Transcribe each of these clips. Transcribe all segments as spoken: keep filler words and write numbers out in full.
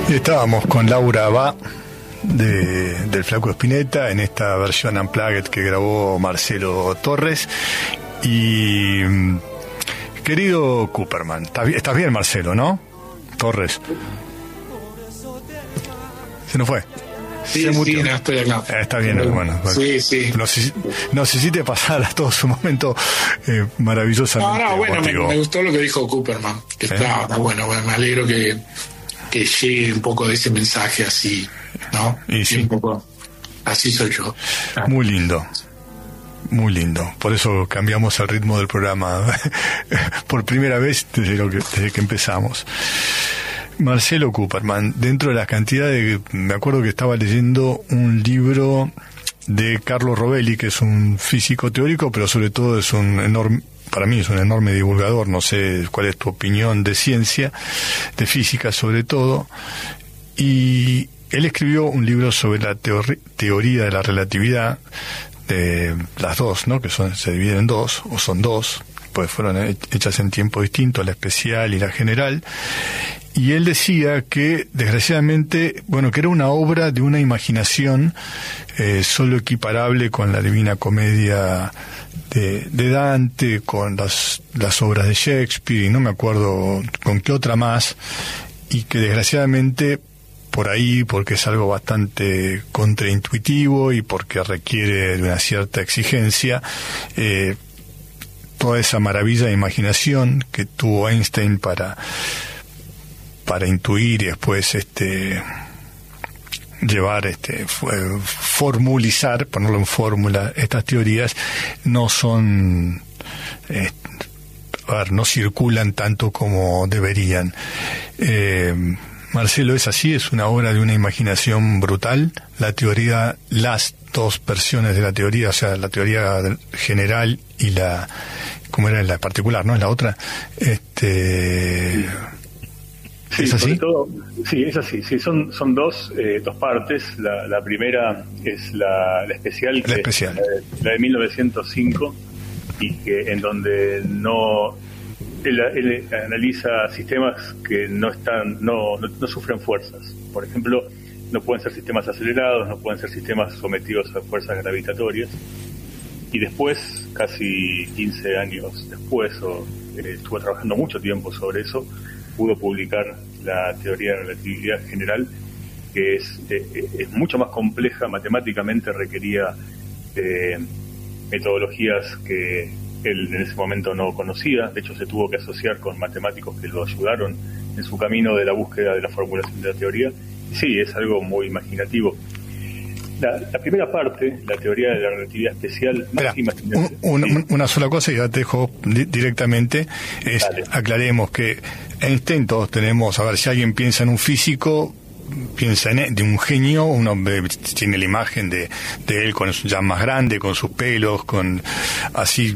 Y estábamos con Laura Bá de, del Flaco Spinetta en esta versión unplugged que grabó Marcelo Torres. Y querido Cooperman, ¿estás bien, estás bien Marcelo, no? Torres. Se nos fue. Sí, sí, no, estoy acá. Eh, está bien, bueno. Sí, sí. No sé, no sé si te pasara todo su momento eh, maravillosamente. No, no, bueno, me, me gustó lo que dijo Cooperman, que ¿Eh? está, está bueno, me alegro que, que llegue un poco de ese mensaje así, ¿no? Y sí. Un poco, así soy yo. Muy lindo. Muy lindo, por eso cambiamos el ritmo del programa por primera vez desde, lo que, desde que empezamos. Marcelo Cooperman, dentro de las cantidades, me acuerdo que estaba leyendo un libro de Carlo Rovelli, que es un físico teórico, pero sobre todo es un enorme, para mí es un enorme divulgador, no sé cuál es tu opinión de ciencia, de física sobre todo, y él escribió un libro sobre la teori- teoría de la relatividad, de las dos, ¿no? Que son, se dividen en dos, o son dos, pues fueron hechas en tiempo distinto, la especial y la general. Y él decía que, desgraciadamente, bueno, que era una obra de una imaginación eh, solo equiparable con la Divina Comedia de, de Dante, con las, las obras de Shakespeare, y no me acuerdo con qué otra más, y que desgraciadamente por ahí, porque es algo bastante contraintuitivo y porque requiere de una cierta exigencia, eh, toda esa maravilla de imaginación que tuvo Einstein para para intuir y después este llevar este formulizar, ponerlo en fórmula, estas teorías no son eh, a ver, no circulan tanto como deberían. eh, Marcelo, ¿es así? ¿Es una obra de una imaginación brutal? La teoría, las dos versiones de la teoría, o sea, la teoría general y la, ¿cómo era? La particular, ¿no? Es la otra. Este, sí, ¿es así? Todo, sí, es así. Sí, son, son dos, eh, dos partes. La, la primera es la, la especial, la, que especial. La, de, la de mil novecientos cinco, y que en donde no... Él, él analiza sistemas que no están, no, no, no sufren fuerzas. Por ejemplo, no pueden ser sistemas acelerados, no pueden ser sistemas sometidos a fuerzas gravitatorias. Y después, casi quince años después, o, eh, estuvo trabajando mucho tiempo sobre eso, pudo publicar la teoría de la relatividad general, que es, eh, es mucho más compleja, matemáticamente requería eh, metodologías que él en ese momento no conocía. De hecho, se tuvo que asociar con matemáticos que lo ayudaron en su camino de la búsqueda de la formulación de la teoría. Y sí, es algo muy imaginativo. La, la primera parte, la teoría de la relatividad especial, más Espera, que imaginación, un, un, sí. Una sola cosa y ya te dejo di- directamente, es, Dale. Aclaremos que Einstein todos tenemos, a ver, si alguien piensa en un físico, piensa en de un genio, uno ve, tiene la imagen de, de él con ya más grande, con sus pelos, con así,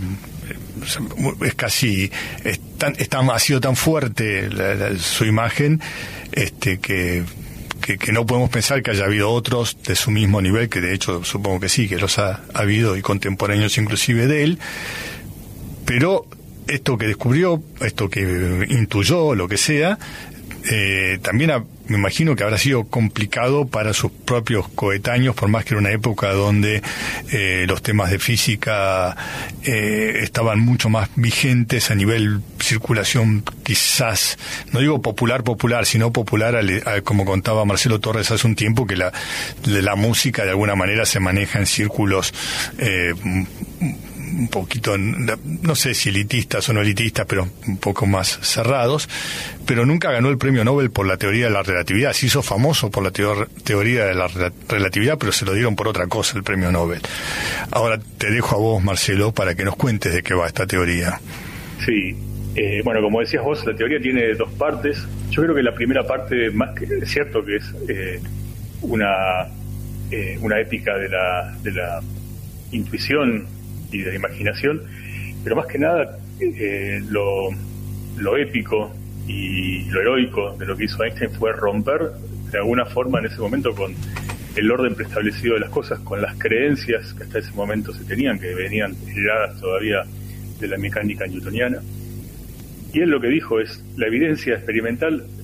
es casi es tan, es tan, ha sido tan fuerte la, la, su imagen este que, que que no podemos pensar que haya habido otros de su mismo nivel, que de hecho supongo que sí, que los ha, ha habido, y contemporáneos inclusive de él, pero esto que descubrió, esto que intuyó, lo que sea, eh, también ha, me imagino que habrá sido complicado para sus propios coetáneos, por más que era una época donde eh, los temas de física eh, estaban mucho más vigentes a nivel circulación, quizás, no digo popular, popular, sino popular, al, al, como contaba Marcelo Torres hace un tiempo, que la, la música de alguna manera se maneja en círculos eh, un poquito, no sé si elitistas o no elitistas, pero un poco más cerrados, pero nunca ganó el premio Nobel por la teoría de la relatividad. Se hizo famoso por la teor- teoría de la re- relatividad, pero se lo dieron por otra cosa el premio Nobel. Ahora te dejo a vos, Marcelo, para que nos cuentes de qué va esta teoría. Sí, eh, bueno, como decías vos, la teoría tiene dos partes. Yo creo que la primera parte, más que es cierto que es eh, una, eh, una épica de la, de la intuición y de la imaginación, pero más que nada eh, lo, lo épico y lo heroico de lo que hizo Einstein fue romper de alguna forma en ese momento con el orden preestablecido de las cosas, con las creencias que hasta ese momento se tenían, que venían heredadas todavía de la mecánica newtoniana. Y él lo que dijo es, la evidencia experimental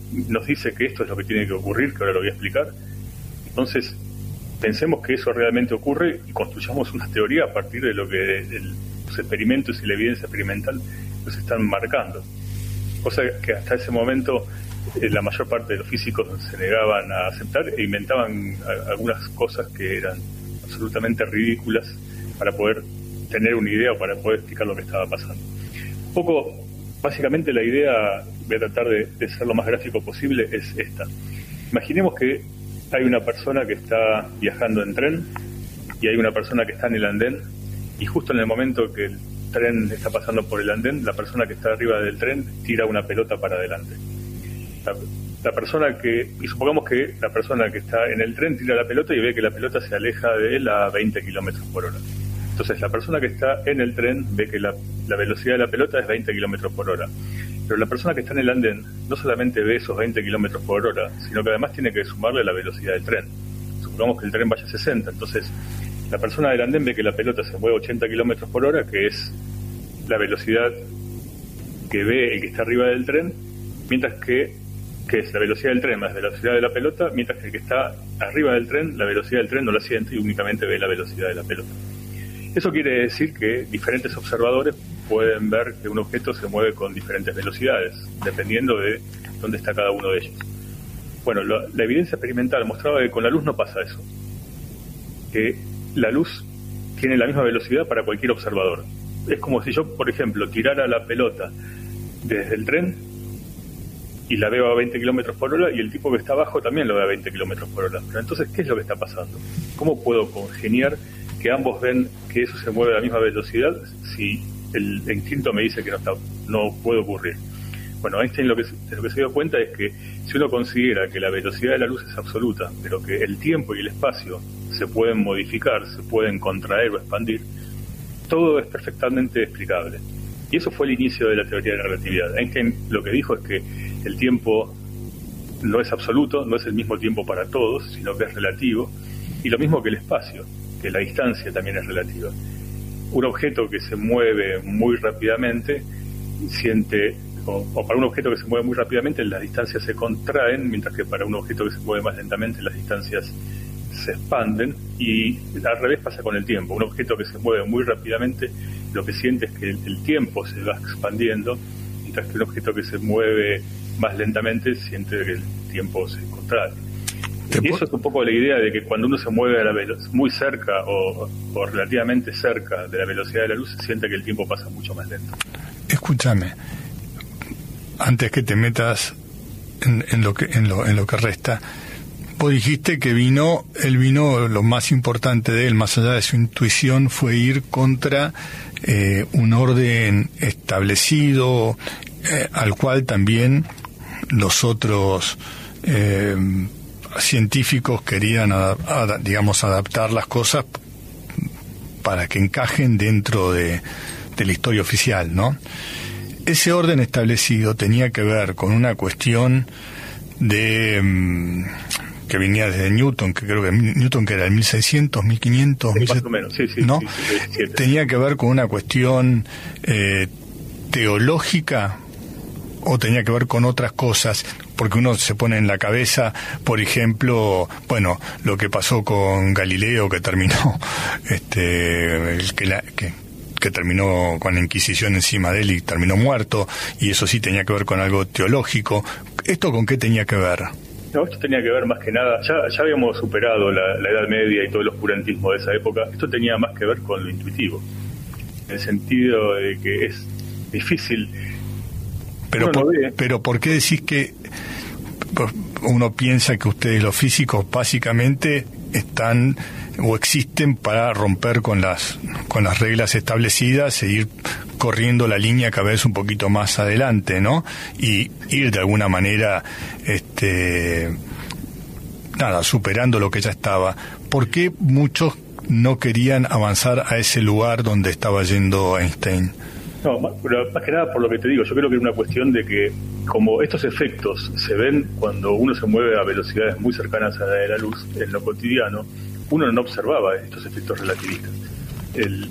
nos dice que esto es lo que tiene que ocurrir, que ahora lo voy a explicar. Entonces, pensemos que eso realmente ocurre y construyamos una teoría a partir de lo que el, los experimentos y la evidencia experimental nos están marcando. Cosa que hasta ese momento eh, la mayor parte de los físicos se negaban a aceptar e inventaban a, algunas cosas que eran absolutamente ridículas para poder tener una idea o para poder explicar lo que estaba pasando. Un poco, básicamente la idea, voy a tratar de, de ser lo más gráfico posible, es esta. Imaginemos que hay una persona que está viajando en tren y hay una persona que está en el andén, y justo en el momento que el tren está pasando por el andén, la persona que está arriba del tren tira una pelota para adelante. La, la persona que, y supongamos que la persona que está en el tren tira la pelota y ve que la pelota se aleja de él a veinte kilómetros por hora. Entonces la persona que está en el tren ve que la, la velocidad de la pelota es veinte kilómetros por hora. Pero la persona que está en el andén no solamente ve esos veinte kilómetros por hora, sino que además tiene que sumarle la velocidad del tren. Supongamos que el tren vaya a sesenta, entonces la persona del andén ve que la pelota se mueve ochenta kilómetros por hora, que es la velocidad que ve el que está arriba del tren, mientras que, que es la velocidad del tren más la velocidad de la pelota, mientras que el que está arriba del tren, la velocidad del tren no la siente y únicamente ve la velocidad de la pelota. Eso quiere decir que diferentes observadores pueden ver que un objeto se mueve con diferentes velocidades, dependiendo de dónde está cada uno de ellos. Bueno, lo, la evidencia experimental mostraba que con la luz no pasa eso, que la luz tiene la misma velocidad para cualquier observador. Es como si yo, por ejemplo, tirara la pelota desde el tren y la veo a veinte kilómetros por hora, y el tipo que está abajo también lo ve a veinte kilómetros por hora. Pero entonces, ¿qué es lo que está pasando? ¿Cómo puedo congeniar que ambos ven que eso se mueve a la misma velocidad si el instinto me dice que no está, no puede ocurrir? Bueno, Einstein lo que, lo que se dio cuenta es que si uno considera que la velocidad de la luz es absoluta, pero que el tiempo y el espacio se pueden modificar, se pueden contraer o expandir, todo es perfectamente explicable. Y eso fue el inicio de la teoría de la relatividad. Einstein lo que dijo es que el tiempo no es absoluto, no es el mismo tiempo para todos, sino que es relativo, y lo mismo que el espacio, que la distancia también es relativa. Un objeto que se mueve muy rápidamente siente, o, o para un objeto que se mueve muy rápidamente las distancias se contraen, mientras que para un objeto que se mueve más lentamente las distancias se expanden, y al revés pasa con el tiempo. Un objeto que se mueve muy rápidamente lo que siente es que el, el tiempo se va expandiendo, mientras que un objeto que se mueve más lentamente siente que el tiempo se contrae. Y eso es un poco la idea de que cuando uno se mueve a la velo- muy cerca o, o relativamente cerca de la velocidad de la luz, se siente que el tiempo pasa mucho más lento. Escúchame, antes que te metas en, en lo que en lo, en lo que resta, vos dijiste que vino, él vino, lo más importante de él, más allá de su intuición, fue ir contra eh, un orden establecido, eh, al cual también los otros eh, científicos querían, ad, ad, digamos, adaptar las cosas para que encajen dentro de, de la historia oficial, ¿no? Ese orden establecido tenía que ver con una cuestión de um, que venía desde Newton, que creo que Newton que era el mil seiscientos, mil quinientos, sí, más o menos, sí, sí, ¿no? Sí, sí, sí, sí. Tenía que ver con una cuestión eh, teológica, o tenía que ver con otras cosas, porque uno se pone en la cabeza, por ejemplo, bueno, lo que pasó con Galileo, que terminó, este, el que, la, que, que terminó con la Inquisición encima de él y terminó muerto, y eso sí tenía que ver con algo teológico. ¿Esto con qué tenía que ver? No, esto tenía que ver más que nada, ya, ya habíamos superado la, la Edad Media y todo el oscurantismo de esa época. Esto tenía más que ver con lo intuitivo, en el sentido de que es difícil. Pero, por, pero ¿por qué decís que uno piensa que ustedes los físicos básicamente están o existen para romper con las con las reglas establecidas e ir corriendo la línea cada vez un poquito más adelante, ¿no? Y ir de alguna manera este nada, superando lo que ya estaba? ¿Por qué muchos no querían avanzar a ese lugar donde estaba yendo Einstein? No, más, pero más que nada por lo que te digo, yo creo que es una cuestión de que como estos efectos se ven cuando uno se mueve a velocidades muy cercanas a la de la luz en lo cotidiano, uno no observaba estos efectos relativistas. El,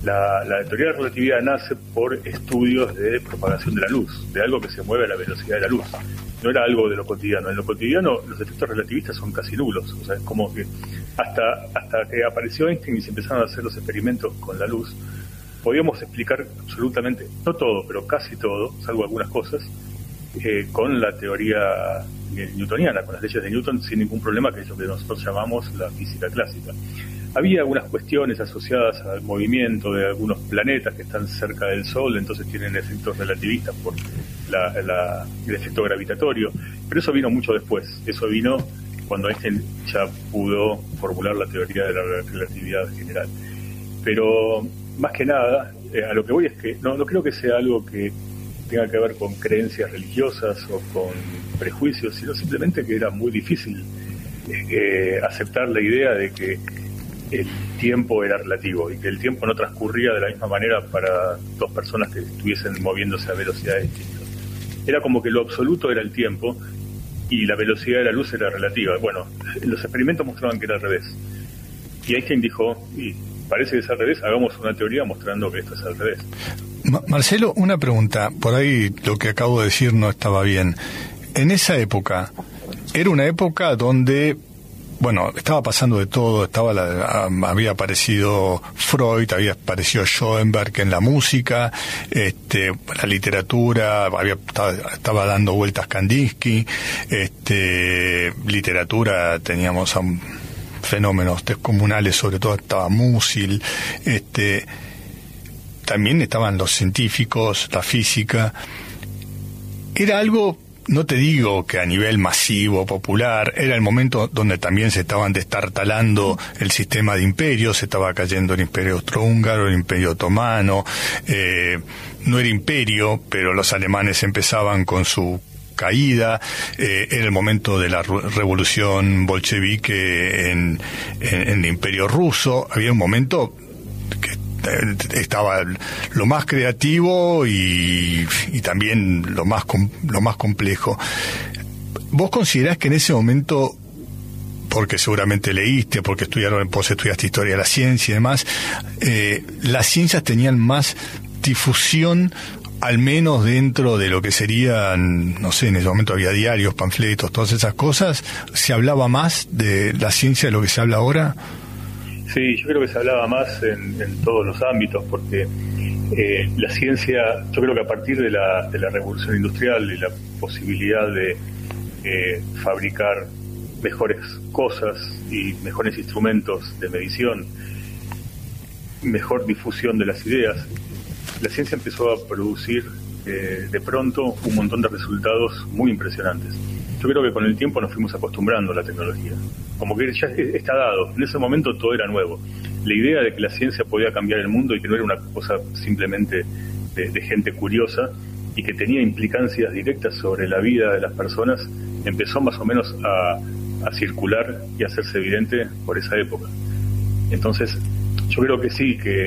La, la teoría de la relatividad nace por estudios de propagación de la luz, de algo que se mueve a la velocidad de la luz. No era algo de lo cotidiano. En lo cotidiano los efectos relativistas son casi nulos. O sea, es como que hasta, hasta que apareció Einstein y se empezaron a hacer los experimentos con la luz, podíamos explicar absolutamente, no todo, pero casi todo, salvo algunas cosas, eh, con la teoría newtoniana, con las leyes de Newton, sin ningún problema, que es lo que nosotros llamamos la física clásica. Había algunas cuestiones asociadas al movimiento de algunos planetas que están cerca del Sol, entonces tienen efectos relativistas por la, la, el efecto gravitatorio, pero eso vino mucho después. Eso vino cuando Einstein ya pudo formular la teoría de la relatividad general. Pero más que nada, eh, a lo que voy es que no, no creo que sea algo que tenga que ver con creencias religiosas o con prejuicios, sino simplemente que era muy difícil eh, aceptar la idea de que el tiempo era relativo y que el tiempo no transcurría de la misma manera para dos personas que estuviesen moviéndose a velocidades distintas. Era como que lo absoluto era el tiempo y la velocidad de la luz era relativa. Bueno, los experimentos mostraban que era al revés. Y Einstein dijo, y parece que es al revés, hagamos una teoría mostrando que esto es al revés. Ma- Marcelo, una pregunta. Por ahí lo que acabo de decir no estaba bien. En esa época, era una época donde... Bueno, estaba pasando de todo, estaba la, había aparecido Freud, había aparecido Schoenberg en la música, este, la literatura, había, estaba, estaba dando vueltas Kandinsky, este, literatura teníamos a fenómenos descomunales, sobre todo estaba Musil, este, también estaban los científicos, la física. Era algo... No te digo que a nivel masivo, popular, era el momento donde también se estaban destartalando el sistema de imperios, se estaba cayendo el imperio austrohúngaro, el imperio otomano, eh, no era imperio, pero los alemanes empezaban con su caída, eh, era el momento de la revolución bolchevique en, en, en el imperio ruso, había un momento que estaba lo más creativo y, y también lo más lo más complejo. ¿Vos considerás que en ese momento, porque seguramente leíste, porque estudiaron, vos estudiaste historia de la ciencia y demás, eh, las ciencias tenían más difusión, al menos dentro de lo que serían, no sé, en ese momento había diarios, panfletos, todas esas cosas? ¿Se hablaba más de la ciencia de lo que se habla ahora? Sí, yo creo que se hablaba más en, en todos los ámbitos, porque eh, la ciencia, yo creo que a partir de la, de la revolución industrial y la posibilidad de eh, fabricar mejores cosas y mejores instrumentos de medición, mejor difusión de las ideas, la ciencia empezó a producir eh, de pronto un montón de resultados muy impresionantes. Yo creo que con el tiempo nos fuimos acostumbrando a la tecnología. Como que ya está dado. En ese momento todo era nuevo. La idea de que la ciencia podía cambiar el mundo y que no era una cosa simplemente de, de gente curiosa y que tenía implicancias directas sobre la vida de las personas, empezó más o menos a, a circular y a hacerse evidente por esa época. Entonces, yo creo que sí, que